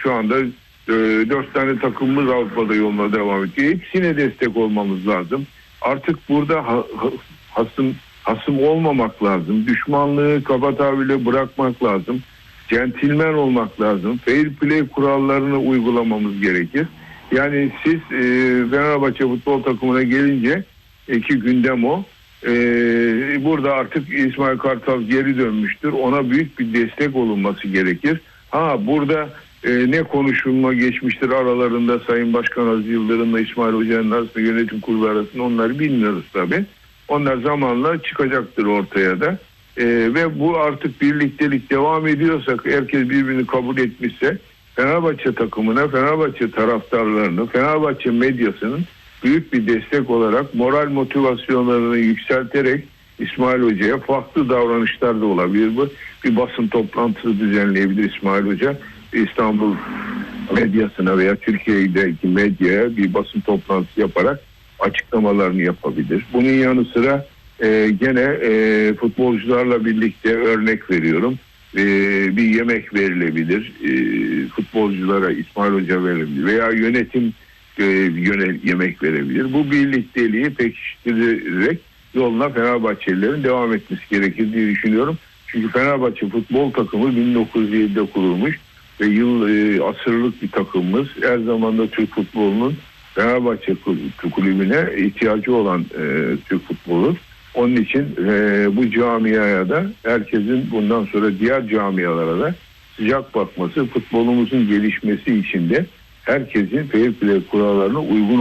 şu anda 4 tane takımımız Avrupa'da yoluna devam ediyor. Hepsine destek olmamız lazım. Artık burada hasım olmamak lazım. Düşmanlığı kaba tabirle bırakmak lazım. Centilmen olmak lazım. Fair play kurallarını uygulamamız gerekir. Yani siz Fenerbahçe futbol takımına gelince iki gündem o. Burada artık İsmail Kartal geri dönmüştür. Ona büyük bir destek olunması gerekir. Burada ne konuşulma geçmiştir aralarında Sayın Başkan Aziz Yıldırım'la İsmail Hoca'nın arasında, yönetim kurulu arasında, onları bilmiyoruz tabii. Onlar zamanla çıkacaktır ortaya da. Ve bu artık birliktelik devam ediyorsak, herkes birbirini kabul etmişse, Fenerbahçe takımına, Fenerbahçe taraftarlarını, Fenerbahçe medyasının büyük bir destek olarak moral motivasyonlarını yükselterek İsmail Hoca'ya farklı davranışlar da olabilir. Bu bir basın toplantısı düzenleyebilir İsmail Hoca. İstanbul medyasına veya Türkiye'deki medyaya bir basın toplantısı yaparak açıklamalarını yapabilir. Bunun yanı sıra gene futbolcularla birlikte örnek veriyorum. Bir yemek verilebilir. Futbolculara İsmail Hoca verebilir veya yönetim yemek verebilir. Bu birlikteliği pekiştirerek yoluna Fenerbahçelilerin devam etmesi gerekir diye düşünüyorum. Çünkü Fenerbahçe futbol takımı 1907'de kurulmuş ve asırlık bir takımımız. Her zaman da Türk futbolunun Fenerbahçe kulübüne ihtiyacı olan Türk futbolu. Onun için bu camiaya da herkesin bundan sonra diğer camialara da sıcak bakması, futbolumuzun gelişmesi için de herkesin fair play kurallarına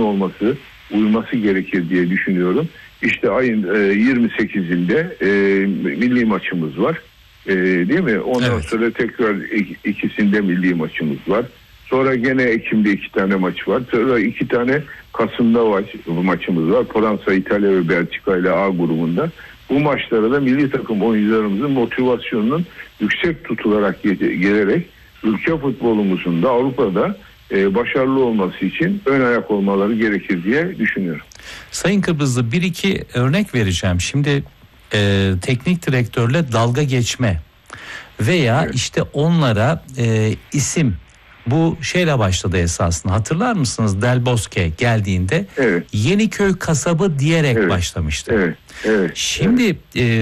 uyması gerekir diye düşünüyorum. İşte ayın 28'inde milli maçımız var. Değil mi? Ondan sonra tekrar ikisinde milli maçımız var. Sonra gene Ekim'de 2 tane maç var. Sonra 2 tane Kasım'da maçımız var. Fransa, İtalya ve Belçika ile A grubunda. Bu maçlara da milli takım oyuncularımızın motivasyonunun yüksek tutularak gelerek ülke futbolumuzun da Avrupa'da başarılı olması için ön ayak olmaları gerekir diye düşünüyorum. Sayın Kıbrıslı, 1-2 örnek vereceğim. Şimdi teknik direktörle dalga geçme veya işte onlara isim, bu şeyle başladı esasında. Hatırlar mısınız? Del Bosque geldiğinde Yeniköy kasabı diyerek başlamıştı. Şimdi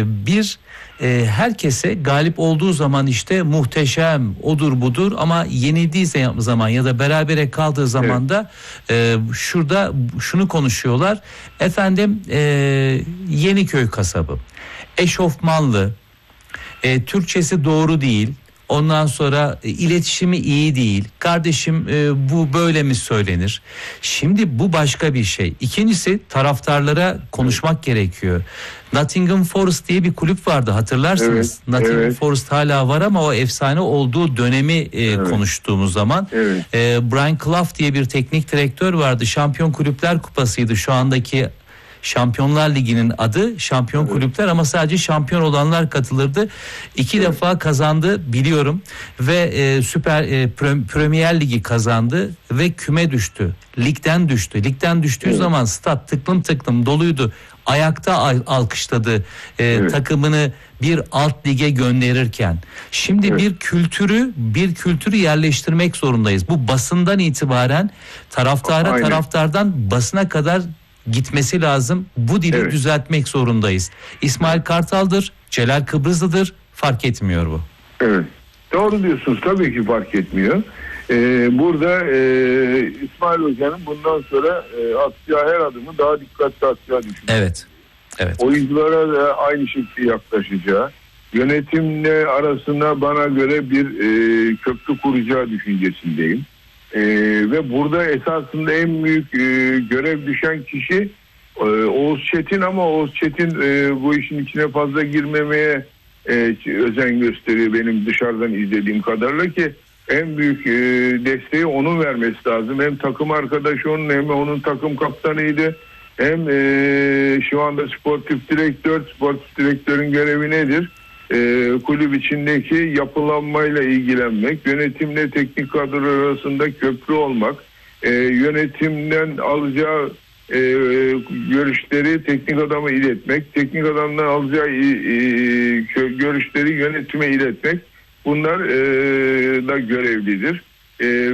herkese galip olduğu zaman işte muhteşem, odur budur, ama yenildiği zaman ya da berabere kaldığı zaman da şurada şunu konuşuyorlar. Efendim Yeniköy kasabı eşofmanlı, Türkçesi doğru değil. Ondan sonra iletişimi iyi değil. Kardeşim bu böyle mi söylenir? Şimdi bu başka bir şey. İkincisi, taraftarlara konuşmak gerekiyor. Nottingham Forest diye bir kulüp vardı, hatırlarsınız. Nottingham Forest hala var ama o efsane olduğu dönemi konuştuğumuz zaman. Brian Clough diye bir teknik direktör vardı. Şampiyon Kulüpler Kupası'ydı şu andaki Şampiyonlar Ligi'nin adı, şampiyon kulüpler, ama sadece şampiyon olanlar katılırdı. 2 defa kazandı biliyorum ve Premier Ligi kazandı ve küme düştü. Ligden düştü. Ligden düştüğü zaman stat tıklım tıklım doluydu. Ayakta alkışladı takımını bir alt lige gönderirken. Şimdi bir kültürü yerleştirmek zorundayız. Bu basından itibaren taraftardan basına kadar gitmesi lazım. Bu dili düzeltmek zorundayız. İsmail Kartal'dır, Celal Kıbrıslı'dır, fark etmiyor bu. Evet. Doğru diyorsunuz. Tabii ki fark etmiyor. Burada İsmail Hoca'nın bundan sonra atacağı her adımı daha dikkatli atacağı düşünüyorum. Evet. Oyunculara da aynı şekilde yaklaşacağı, yönetimle arasında bana göre bir köprü kuracağı düşüncesindeyim. Ve burada esasında en büyük görev düşen kişi Oğuz Çetin, ama Oğuz Çetin bu işin içine fazla girmemeye özen gösteriyor benim dışarıdan izlediğim kadarıyla, ki en büyük desteği onun vermesi lazım. Hem takım arkadaşı onun, hem onun takım kaptanıydı, hem şu anda sportif direktörün görevi nedir? Kulüp içindeki yapılanmayla ilgilenmek, yönetimle teknik kadro arasında köprü olmak, yönetimden alacağı görüşleri teknik adama iletmek, teknik adamdan alacağı görüşleri yönetime iletmek, bunlar da görevlidir.